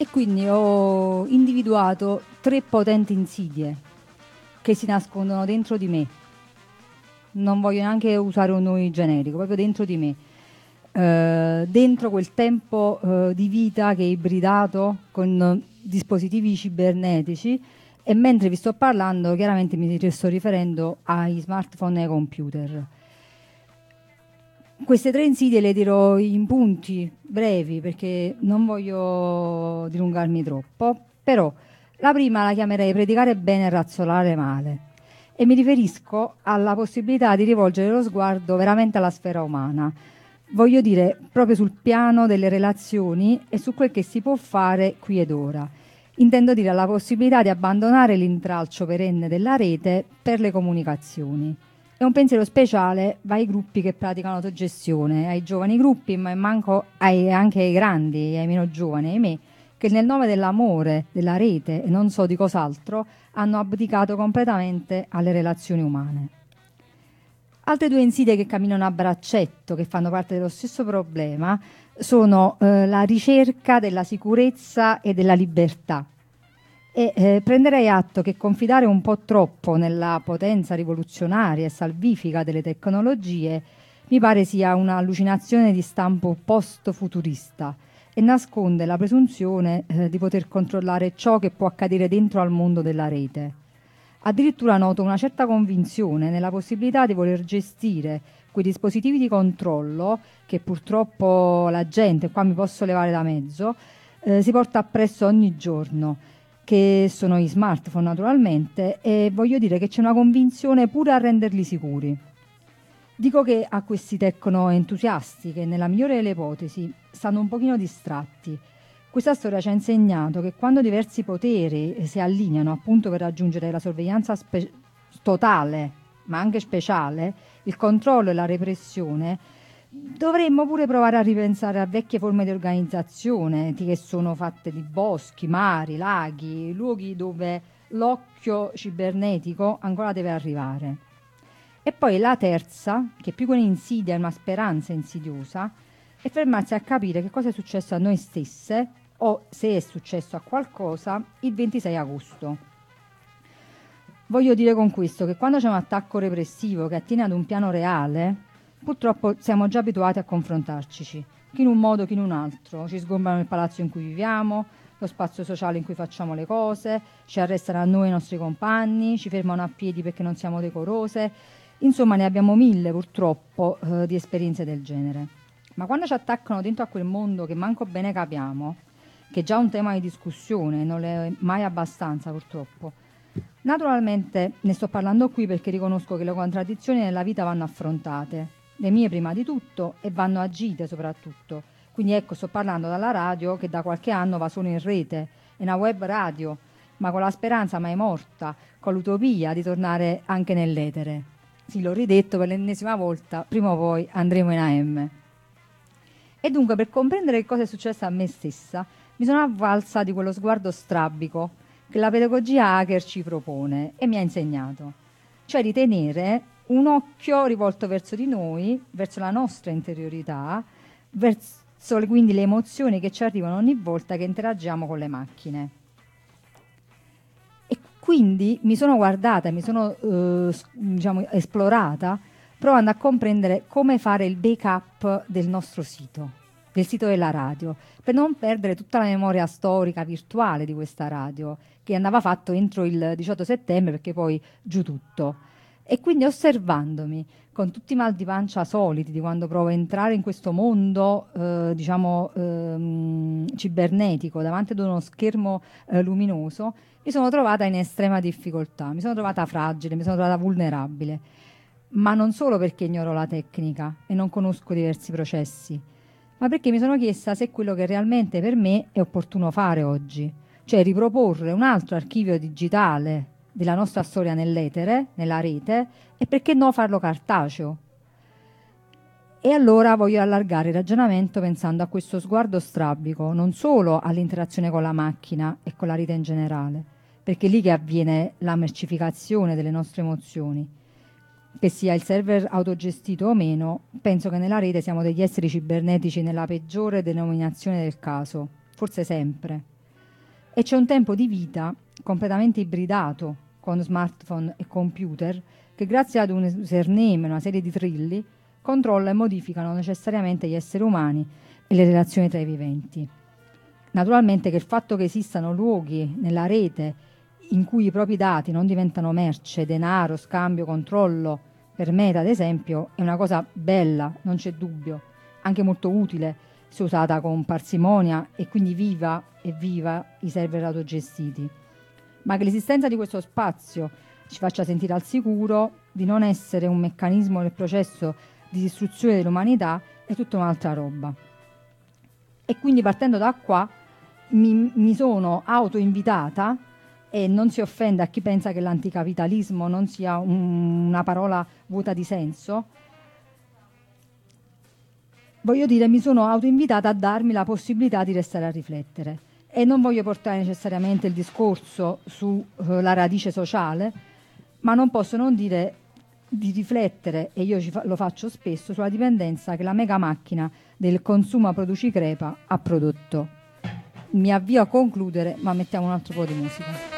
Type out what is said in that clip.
E quindi ho individuato 3 potenti insidie che si nascondono dentro di me. Non voglio neanche usare un nome generico, proprio dentro di me. Dentro quel tempo di vita che è ibridato con dispositivi cibernetici, e mentre vi sto parlando chiaramente mi sto riferendo ai smartphone e ai computer. Queste 3 insidie le dirò in punti brevi perché non voglio dilungarmi troppo, però la prima la chiamerei predicare bene e razzolare male, e mi riferisco alla possibilità di rivolgere lo sguardo veramente alla sfera umana. Voglio dire, proprio sul piano delle relazioni e su quel che si può fare qui ed ora. Intendo dire la possibilità di abbandonare l'intralcio perenne della rete per le comunicazioni. E un pensiero speciale va ai gruppi che praticano autogestione, ai giovani gruppi, ma anche ai grandi, ai meno giovani, ahimè, che nel nome dell'amore, della rete e non so di cos'altro, hanno abdicato completamente alle relazioni umane. Altre 2 insidie che camminano a braccetto, che fanno parte dello stesso problema, sono la ricerca della sicurezza e della libertà. E prenderei atto che confidare un po' troppo nella potenza rivoluzionaria e salvifica delle tecnologie mi pare sia un'allucinazione di stampo post-futurista e nasconde la presunzione di poter controllare ciò che può accadere dentro al mondo della rete. Addirittura noto una certa convinzione nella possibilità di voler gestire quei dispositivi di controllo che purtroppo la gente, qua mi posso levare da mezzo, si porta appresso ogni giorno, che sono i smartphone naturalmente, e voglio dire che c'è una convinzione pure a renderli sicuri. Dico che a questi tecno-entusiasti, che nella migliore delle ipotesi stanno un pochino distratti, questa storia ci ha insegnato che quando diversi poteri si allineano appunto per raggiungere la sorveglianza totale, ma anche speciale, il controllo e la repressione, dovremmo pure provare a ripensare a vecchie forme di organizzazione che sono fatte di boschi, mari, laghi, luoghi dove l'occhio cibernetico ancora deve arrivare. E poi la terza, che più che un'insidia è una speranza insidiosa, è fermarsi a capire che cosa è successo a noi stesse o se è successo a qualcosa il 26 agosto. Voglio dire con questo che quando c'è un attacco repressivo che attiene ad un piano reale, purtroppo siamo già abituati a confrontarci, chi in un modo, chi in un altro. Ci sgombrano il palazzo in cui viviamo, lo spazio sociale in cui facciamo le cose, ci arrestano a noi e ai nostri compagni, ci fermano a piedi perché non siamo decorose. Insomma, ne abbiamo 1000 purtroppo di esperienze del genere. Ma quando ci attaccano dentro a quel mondo che manco bene capiamo, che è già un tema di discussione, non è mai abbastanza purtroppo, naturalmente ne sto parlando qui perché riconosco che le contraddizioni nella vita vanno affrontate, le mie prima di tutto, e vanno agite soprattutto. Quindi ecco, sto parlando dalla radio che da qualche anno va solo in rete, è una web radio, ma con la speranza mai morta, con l'utopia di tornare anche nell'etere. Sì, l'ho ridetto per l'ennesima volta, prima o poi andremo in AM. E dunque, per comprendere che cosa è successo a me stessa, mi sono avvalsa di quello sguardo strabico che la pedagogia hacker ci propone e mi ha insegnato, cioè di tenere un occhio rivolto verso di noi, verso la nostra interiorità, verso quindi le emozioni che ci arrivano ogni volta che interagiamo con le macchine. E quindi mi sono guardata, mi sono esplorata, provando a comprendere come fare il backup del nostro sito, del sito della radio, per non perdere tutta la memoria storica virtuale di questa radio, che andava fatto entro il 18 settembre perché poi giù tutto. E quindi osservandomi con tutti i mal di pancia soliti di quando provo a entrare in questo mondo cibernetico davanti ad uno schermo luminoso, mi sono trovata in estrema difficoltà, mi sono trovata fragile, mi sono trovata vulnerabile, ma non solo perché ignoro la tecnica e non conosco diversi processi, ma perché mi sono chiesta se è quello che realmente per me è opportuno fare oggi, cioè riproporre un altro archivio digitale della nostra storia nell'etere, nella rete, e perché no farlo cartaceo. E allora voglio allargare il ragionamento pensando a questo sguardo strabico, non solo all'interazione con la macchina e con la rete in generale, perché è lì che avviene la mercificazione delle nostre emozioni. Che sia il server autogestito o meno, penso che nella rete siamo degli esseri cibernetici nella peggiore denominazione del caso, forse sempre. e c'è un tempo di vita completamente ibridato con smartphone e computer che grazie ad un username e una serie di trilli controlla e modificano necessariamente gli esseri umani e le relazioni tra i viventi. Naturalmente che il fatto che esistano luoghi nella rete in cui i propri dati non diventano merce, denaro, scambio, controllo, per Meta ad esempio, è una cosa bella, non c'è dubbio, anche molto utile se usata con parsimonia e quindi viva i server autogestiti. Ma che l'esistenza di questo spazio ci faccia sentire al sicuro di non essere un meccanismo nel processo di distruzione dell'umanità è tutta un'altra roba. E quindi partendo da qua mi sono autoinvitata, e non si offenda a chi pensa che l'anticapitalismo non sia una parola vuota di senso, voglio dire, mi sono autoinvitata a darmi la possibilità di restare a riflettere. E non voglio portare necessariamente il discorso sulla radice sociale, ma non posso non dire di riflettere, e io lo faccio spesso, sulla dipendenza che la mega macchina del consuma produci crepa ha prodotto. Mi avvio a concludere, ma mettiamo un altro po' di musica.